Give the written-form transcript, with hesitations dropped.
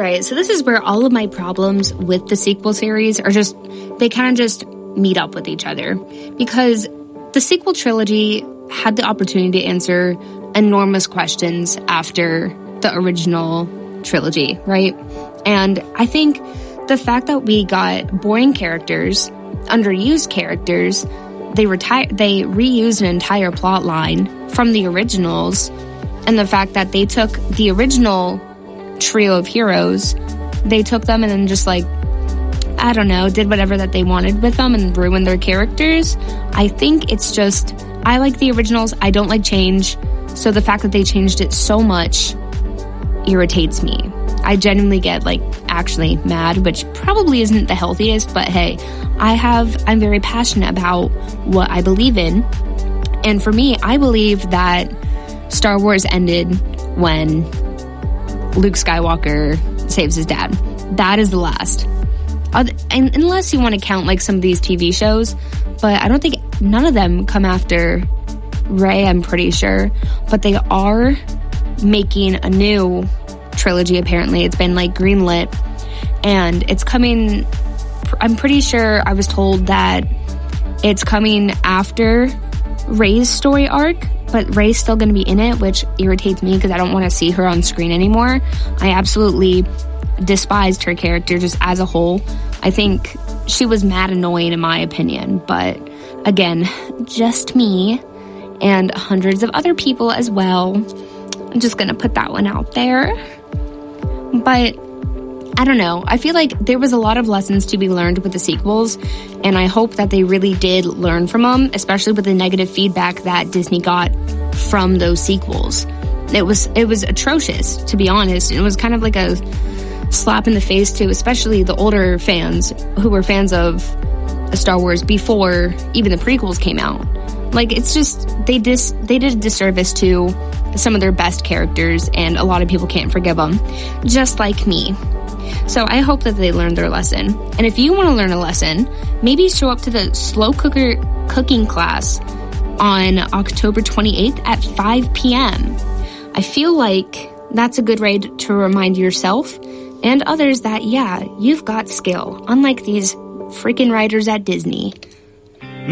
right, so this is where all of my problems with the sequel series are just, they kind of just meet up with each other. Because the sequel trilogy had the opportunity to answer enormous questions after the original trilogy, right? And I think the fact that we got boring characters, underused characters, they reused an entire plot line from the originals, and the fact that they took the original trio of heroes, they took them and then just like, I don't know, did whatever that they wanted with them and ruined their characters. I think it's just, I like the originals, I don't like change, so the fact that they changed it so much irritates me. I genuinely get like actually mad, which probably isn't the healthiest, but hey, I'm very passionate about what I believe in. And for me, I believe that Star Wars ended when Luke Skywalker saves his dad. That is the last. And unless you want to count like some of these TV shows, but I don't think none of them come after Rey, I'm pretty sure. But they are making a new trilogy, apparently. It's been like greenlit, and it's coming, I'm pretty sure I was told that it's coming after Rey's story arc, but Rey's still going to be in it, which irritates me because I don't want to see her on screen anymore. I absolutely despised her character just as a whole. I think she was mad annoying in my opinion, but again, just me and hundreds of other people as well. I'm just going to put that one out there. But I don't know. I feel like there was a lot of lessons to be learned with the sequels, and I hope that they really did learn from them, especially with the negative feedback that Disney got from those sequels. It was atrocious, to be honest. It was kind of like a slap in the face to especially the older fans who were fans of Star Wars before even the prequels came out. Like, it's just, they did a disservice to some of their best characters, and a lot of people can't forgive them, just like me. So I hope that they learned their lesson. And if you want to learn a lesson, maybe show up to the slow cooker cooking class on October 28th at 5 p.m. I feel like that's a good way to remind yourself and others that, yeah, you've got skill, unlike these freaking writers at Disney.